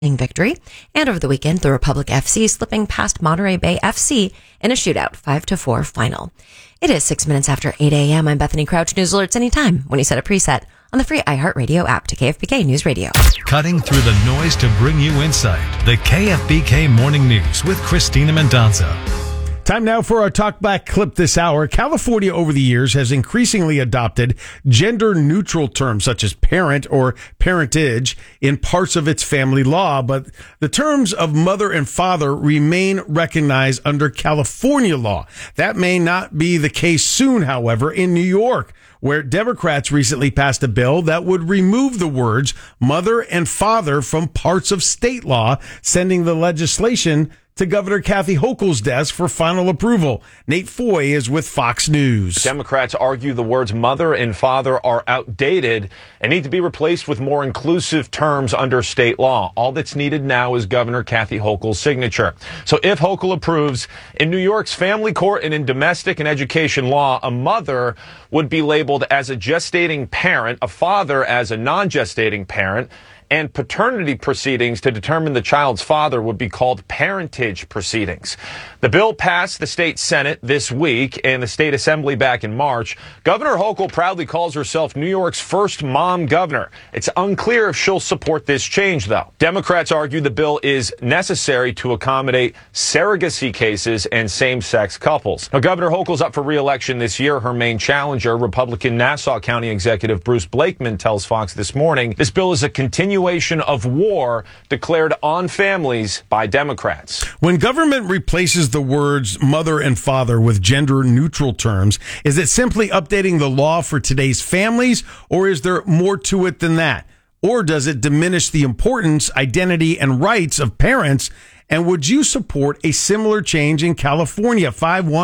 victory. And over the weekend, the Republic FC slipping past Monterey Bay FC in a shootout 5-4 final. It is 6 minutes after 8 a.m. I'm Bethany Crouch. News alerts anytime when you set a preset on the free iHeartRadio app to KFBK News Radio. Cutting through the noise to bring you insight. The KFBK Morning News with Christina Mendonza. Time now for our talkback clip this hour. California over the years has increasingly adopted gender-neutral terms such as parent or parentage in parts of its family law, but the terms of mother and father remain recognized under California law. That may not be the case soon, however, in New York, where Democrats recently passed a bill that would remove the words mother and father from parts of state law, sending the legislation to Governor Kathy Hochul's desk for final approval. Nate Foy is with Fox News. Democrats argue the words mother and father are outdated and need to be replaced with more inclusive terms under state law. All that's needed now is Governor Kathy Hochul's signature. So if Hochul approves, in New York's family court and in domestic and education law, a mother would be labeled as a gestating parent, a father as a non-gestating parent, and paternity proceedings to determine the child's father would be called parentage proceedings. The bill passed the state Senate this week and the state assembly back in March. Governor Hochul proudly calls herself New York's first mom governor. It's unclear if she'll support this change, though. Democrats argue the bill is necessary to accommodate surrogacy cases and same-sex couples. Now, Governor Hochul's up for re-election this year. Her main challenger, Republican Nassau County Executive Bruce Blakeman, tells Fox this morning this bill is a continuation of war declared on families by Democrats. When government replaces the words mother and father with gender-neutral terms, is it simply updating the law for today's families, or is there more to it than that? Or does it diminish the importance, identity, and rights of parents? And would you support a similar change in California?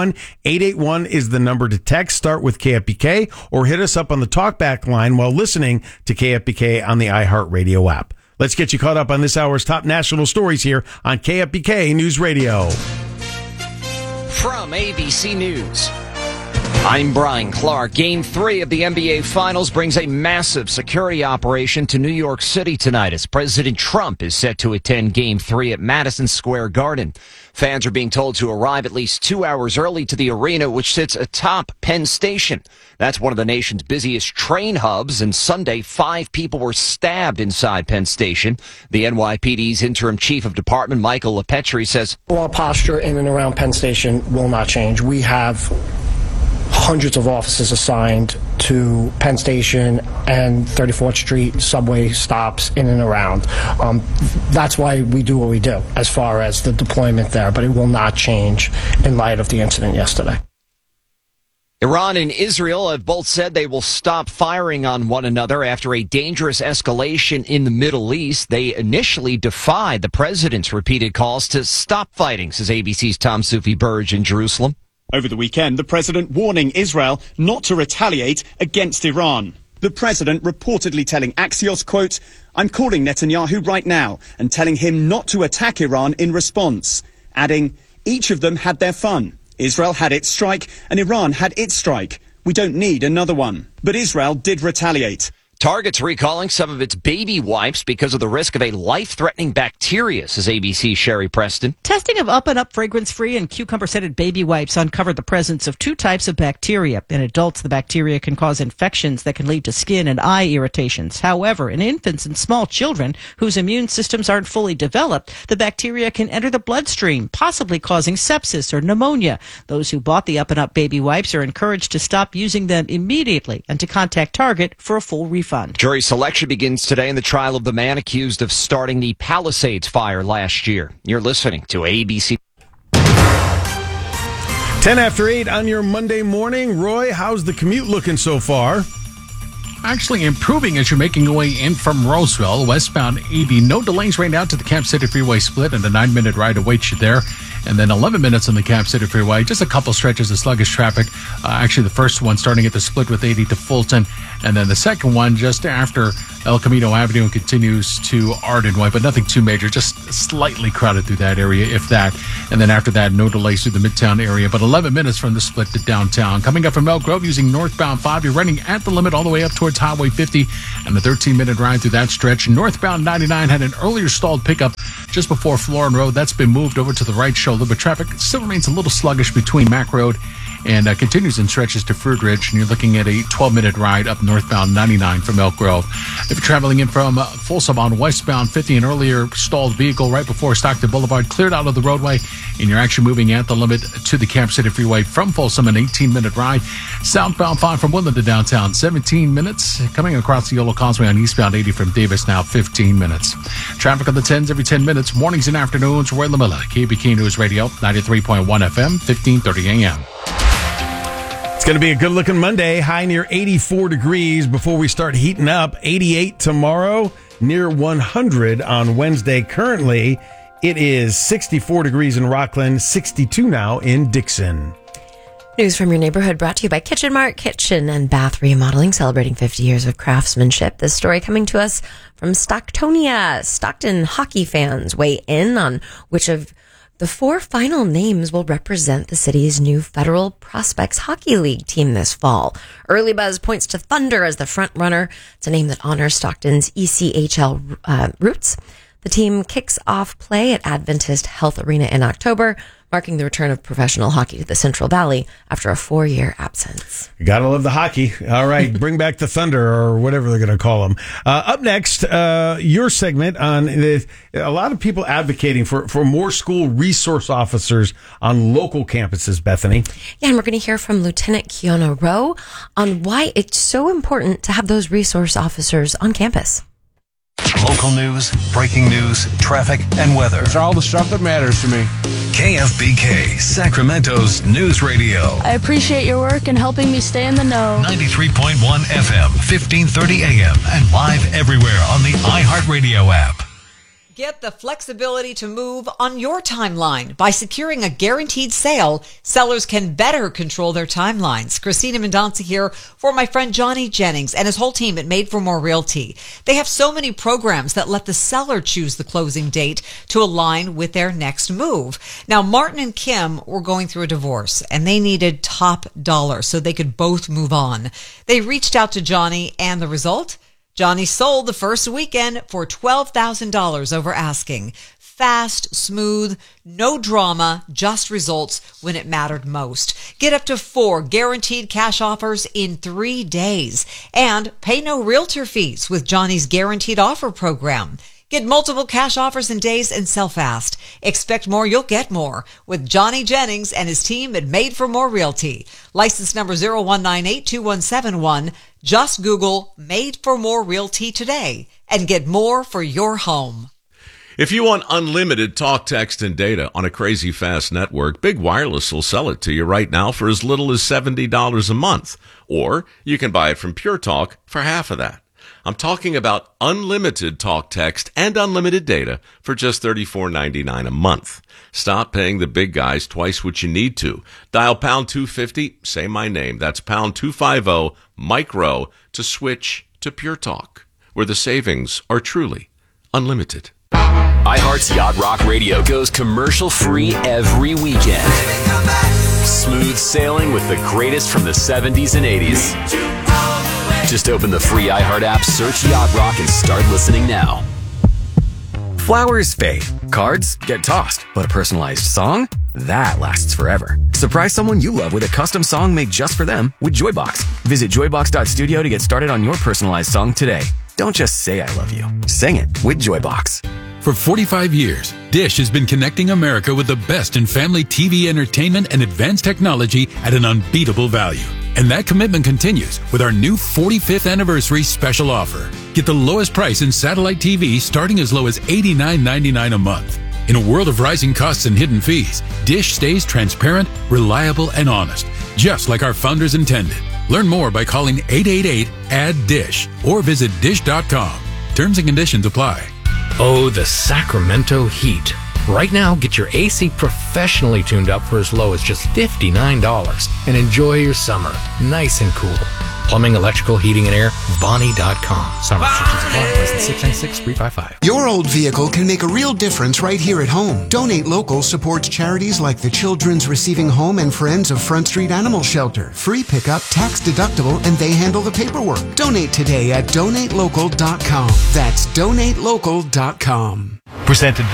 51881 is the number to text. Start with KFBK or hit us up on the talkback line while listening to KFBK on the iHeartRadio app. Let's get you caught up on this hour's top national stories here on KFBK News Radio. From ABC News, I'm Brian Clark. Game 3 of the NBA Finals brings a massive security operation to New York City tonight as President Trump is set to attend Game 3 at Madison Square Garden. Fans are being told to arrive at least 2 hours early to the arena, which sits atop Penn Station. That's one of the nation's busiest train hubs, and Sunday, 5 people were stabbed inside Penn Station. The NYPD's interim chief of department, Michael LaPetri, says, Our posture in and around Penn Station will not change. We have hundreds of officers assigned to Penn Station and 34th Street subway stops in and around. That's why we do what we do as far as the deployment there, but it will not change in light of the incident yesterday. Iran and Israel have both said they will stop firing on one another after a dangerous escalation in the Middle East. They initially defied the president's repeated calls to stop fighting, says ABC's Tom Soufi-Burge in Jerusalem. Over the weekend, the president warning Israel not to retaliate against Iran. The president reportedly telling Axios, quote, I'm calling Netanyahu right now and telling him not to attack Iran in response, adding, each of them had their fun. Israel had its strike and Iran had its strike. We don't need another one. But Israel did retaliate. Target's recalling some of its baby wipes because of the risk of a life-threatening bacteria, says ABC's Sherry Preston. Testing of Up and Up fragrance-free and cucumber-scented baby wipes uncovered the presence of 2 types of bacteria. In adults, the bacteria can cause infections that can lead to skin and eye irritations. However, in infants and small children whose immune systems aren't fully developed, the bacteria can enter the bloodstream, possibly causing sepsis or pneumonia. Those who bought the Up and Up baby wipes are encouraged to stop using them immediately and to contact Target for a full refund. Jury selection begins today in the trial of the man accused of starting the Palisades fire last year. You're listening to ABC. 10 after 8 on your Monday morning. Roy, how's the commute looking so far? Actually improving as you're making your way in from Roseville, westbound 80. No delays right now to the Cap City Freeway split, and a 9-minute ride awaits you there. And then 11 minutes on the Cap City Freeway. Just a couple stretches of sluggish traffic. Actually, the first one starting at the split with 80 to Fulton. And then the second one just after El Camino Avenue continues to Arden Way, but nothing too major, just slightly crowded through that area, if that. And then after that, no delays through the Midtown area, but 11 minutes from the split to downtown. Coming up from Elk Grove using northbound 5, you're running at the limit all the way up towards Highway 50, and a 13-minute ride through that stretch. Northbound 99 had an earlier stalled pickup just before Florin Road. That's been moved over to the right shoulder, but traffic still remains a little sluggish between Mack Road and continues in stretches to Fruit Ridge, and you're looking at a 12-minute ride up northbound 99 from Elk Grove. If you're traveling in from Folsom on westbound 50, an earlier stalled vehicle right before Stockton Boulevard cleared out of the roadway, and you're actually moving at the limit to the Camp City Freeway from Folsom, an 18-minute ride. Southbound 5 from Woodland to downtown, 17 minutes. Coming across the Yolo Causeway on eastbound 80 from Davis, now 15 minutes. Traffic on the 10s every 10 minutes, mornings and afternoons. Roy LaMilla, KBK News Radio, 93.1 FM, 1530 AM. It's going to be a good-looking Monday, high near 84 degrees before we start heating up. 88 tomorrow, near 100 on Wednesday. Currently, it is 64 degrees in Rockland, 62 now in Dixon. News from your neighborhood brought to you by Kitchen Mart Kitchen and Bath Remodeling, celebrating 50 years of craftsmanship. This story coming to us from Stocktonia. Stockton hockey fans weigh in on which of the 4 final names will represent the city's new Federal Prospects Hockey League team this fall. Early buzz points to Thunder as the front runner. It's a name that honors Stockton's ECHL roots. The team kicks off play at Adventist Health Arena in October, marking the return of professional hockey to the Central Valley after a 4-year absence. Gotta love the hockey. All right, bring back the Thunder, or whatever they're going to call them. Up next, your segment on a lot of people advocating for more school resource officers on local campuses, Bethany. Yeah, and we're going to hear from Lieutenant Kiona Rowe on why it's so important to have those resource officers on campus. Local news, breaking news, traffic, and weather. It's all the stuff that matters to me. KFBK, Sacramento's news radio. I appreciate your work in helping me stay in the know. 93.1 FM, 1530 AM, and live everywhere on the iHeartRadio app. Get the flexibility to move on your timeline. By securing a guaranteed sale, sellers can better control their timelines. Christina Mendonca here for my friend Johnny Jennings and his whole team at Made for More Realty. They have so many programs that let the seller choose the closing date to align with their next move. Now, Martin and Kim were going through a divorce, and they needed top dollar so they could both move on. They reached out to Johnny, and the result? Johnny sold the first weekend for $12,000 over asking. Fast, smooth, no drama, just results when it mattered most. Get up to 4 guaranteed cash offers in 3 days. And pay no realtor fees with Johnny's Guaranteed Offer program. Get multiple cash offers in days and sell fast. Expect more, you'll get more with Johnny Jennings and his team at Made for More Realty. License number 01982171. Just Google Made for More Realty today and get more for your home. If you want unlimited talk, text, and data on a crazy fast network, Big Wireless will sell it to you right now for as little as $70 a month. Or you can buy it from Pure Talk for half of that. I'm talking about unlimited talk, text, and unlimited data for just $34.99 a month. Stop paying the big guys twice what you need to. Dial pound 250, say my name. That's pound 250, micro, to switch to Pure Talk, where the savings are truly unlimited. iHeart's Yacht Rock Radio goes commercial-free every weekend. Smooth sailing with the greatest from the 70s and 80s. Just open the free iHeart app, search Yacht Rock, and start listening now. Flowers fade. Cards get tossed. But a personalized song? That lasts forever. Surprise someone you love with a custom song made just for them with Joybox. Visit joybox.studio to get started on your personalized song today. Don't just say I love you. Sing it with Joybox. For 45 years, Dish has been connecting America with the best in family TV entertainment and advanced technology at an unbeatable value. And that commitment continues with our new 45th anniversary special offer. Get the lowest price in satellite TV starting as low as $89.99 a month. In a world of rising costs and hidden fees, Dish stays transparent, reliable, and honest, just like our founders intended. Learn more by calling 888-ADD-DISH or visit dish.com. Terms and conditions apply. Oh, the Sacramento heat. Right now, get your AC professionally tuned up for as low as just $59 and enjoy your summer nice and cool. Plumbing, electrical, heating, and air, Bonnie.com. Some restrictions apply. License 696-355. Your old vehicle can make a real difference right here at home. Donate Local supports charities like the Children's Receiving Home and Friends of Front Street Animal Shelter. Free pickup, tax deductible, and they handle the paperwork. Donate today at donatelocal.com. That's donatelocal.com. Presented by